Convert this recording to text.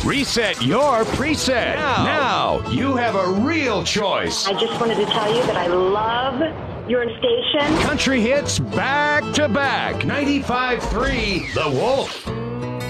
Reset your preset. Now you have a real choice. I just wanted to tell you that I love your station. Country hits back to back. 95.3 The Wolf.